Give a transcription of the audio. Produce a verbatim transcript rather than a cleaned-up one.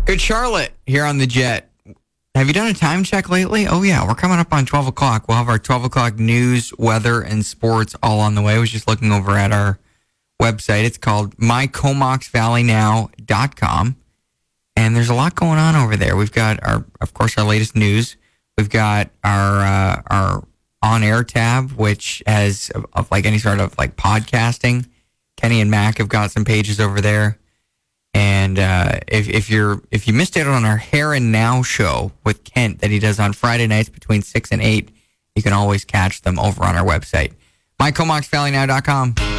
Good Charlotte here on the Jet. Have you done a time check lately? Oh, yeah. We're coming up on twelve o'clock. We'll have our twelve o'clock news, weather, and sports all on the way. I was just looking over at our website. It's called my comox valley now dot com. And there's a lot going on over there. We've got, our, of course, our latest news. We've got our uh, our on-air tab, which has, of, of like any sort of like podcasting. Kenny and Mac have got some pages over there. And uh, if, if you're if you missed out on our Hair and Now show with Kent that he does on Friday nights between six and eight, you can always catch them over on our website, my comox valley now dot com.